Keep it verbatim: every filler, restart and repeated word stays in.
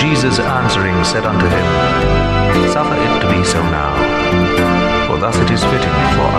Jesus answering said unto him, Suffer it to be so now, for thus it is fitting for